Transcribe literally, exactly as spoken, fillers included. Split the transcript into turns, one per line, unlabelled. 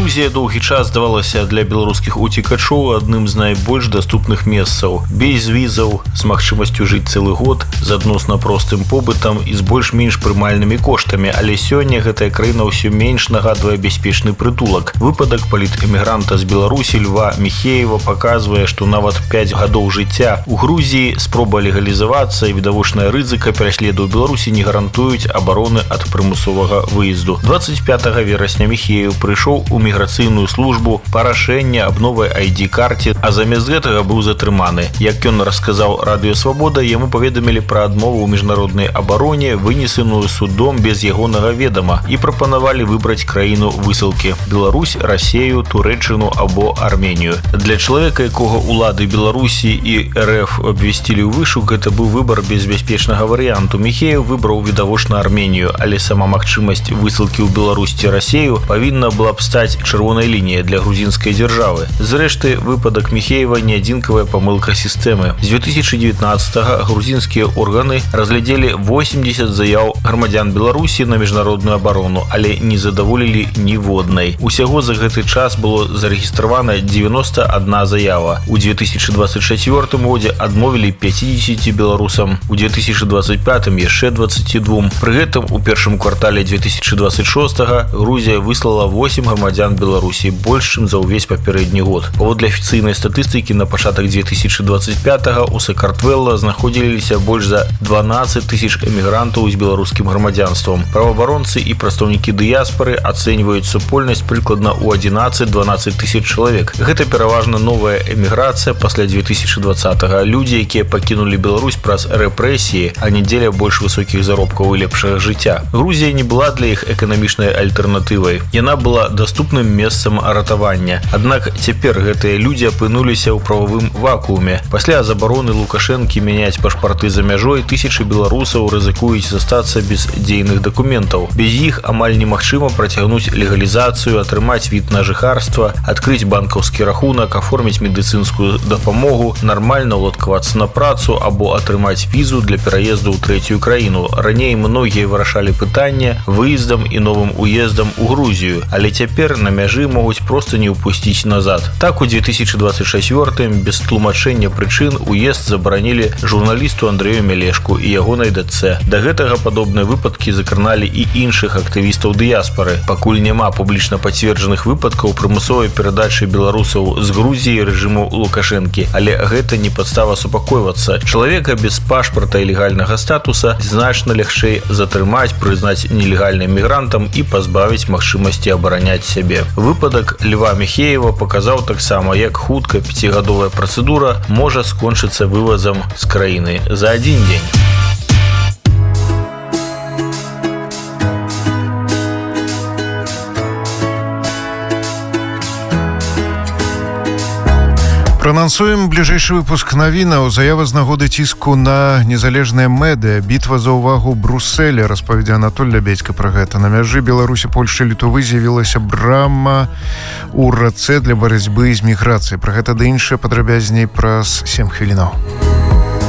Грузія доўгі час здавалася для беларускіх уцекачоў адным з найбольш даступных месцаў. Без візаў, з магчымасцю жыць цэлы год, з адносна простым побытам і з больш-менш прымальнымі коштамі, але сёння гэтая краіна ўсё менш нагадвае бяспечны прытулак. Выпадак палітэмігранта з Беларусі Льва Михеева паказвае, што нават пяць гадоў жыцця у Грузіі, спроба легалізавацца і відавочная рызыка пераследу ў Беларусі не гарантуюць абароны ад прымусовага выезду. дваццаць пятага верасня Михеев прыйшоў у міграцыйную службу па рашэнне аб новай ай ді-карце, а замест гэтага быў затрыманы. Як ён расказаў Радыё Свабода, яму паведамілі пра адмову ў міжнароднай абароне, вынесеную судом без ягонага ведама, і прапанавалі выбраць краіну высылкі – Беларусь, Расею, Турэччыну або Арменію. Для чалавека, якога ўлады Беларусі і эр эф абвясцілі ў вышук, гэта быў выбар без бяспечнага варыянту. Михеев выбраў відавочна Арменію, але сама магчымасць высылкі ў Беларусь ці Расею павінна была б стаць чырвонай лініяй для грузінскай дзяржавы. Зрэшты, выпадак Михеева не адзінкавая памылка сістэмы. З две тысячы дзевятнаццатага грузінскія органы разглядзелі восемьдесят заяў грамадзян Беларусі на міжнародную абарону, але не задаволілі ніводнай. Усяго за гэты час было зарэгістравана дзевяноста адна заява. У две тысячи двадцать чацвёртым годзе адмовілі пяцідзесяці беларусам, у две тысячи двадцать пятым яшчэ дваццаці двум. Пры гэтым у першым квартале две тысячи двадцать шостага Грузія выслала восем грамадзян Беларусі, больш чым за ўвесь папярэдні год. Паводле афіцыйнай статыстыкі на пачатак две тысячи двадцать пятага у Сакартвелла знаходзіліся больш за дванаццаць тысяч эмігрантаў з беларускім грамадзянствам. Праваабаронцы і прадстаўнікі дыяспары ацэньваюць супольнасць прыкладна ў адзінаццаць-дванаццаць тысяч чалавек. Гэта пераважна новая эміграцыя пасля две тысячи двадцатага. Людзі, якія пакінулі Беларусь праз рэпрэсіі, а не дзеля больш высокіх заробкаў і лепшага жыцця. Грузія не была для іх эканамічнай альтэрнатывай. Яна была даступным месцам ратавання. Аднак цяпер гэтыя людзі апынуліся ў прававым вакууме. Пасля забароны Лукашэнкі мяняць пашпарты за мяжой, тысячы беларусаў рызыкуюць застацца без дзейных дакументаў. Без іх амаль немагчыма працягнуць легалізацыю, атрымаць від на жыхарства, адкрыць банкаўскі рахунак, аформіць медыцынскую дапамогу, нармальна ўладкавацца на працу або атрымаць візу для пераезду ў трэцюю краіну. Раней многія вырашалі пытанне выездам і новым уездам у Грузію, але цяпер на мяжы могуць проста не ўпусціць назад. Так, у две тысячи двадцать чацвёртым без тлумачэння прычын уезд забаранілі журналісту Андрэю Мялешку і ягонай дачцэ. Да гэтага падобныя выпадкі закраналі і іншых актывістаў дыяспары. Пакуль няма публічна пацверджаных выпадкаў прымусовай перадачы беларусаў з Грузіі рэжыму Лукашэнкі, але гэта не падстава супакойвацца. Чалавека без пашпарта і легальнага статуса значна лягчэй затрымаць, прызнаць нелегальным мігрантам і пазбавіць магчымасці абараняць сябе. Выпадак Льва Михеева паказаў таксама, як хутка пяцігадовая працэдура можа скончыцца вывазам з краіны за адзін дзень.
Пранансуем бліжэйшы выпуск навінаў. Заява з нагоды ціску на незалежныя медыя. Бітва за ўвагу Брусселя, распавядзе Анатоль Лябедзька пра гэта. На мяжы Беларусі, Польшчы, Літвы з'явілася брама ў рацэ для барацьбы з міграцыяй. Пра гэта ды іншае падрабязней праз сем хвілінаў.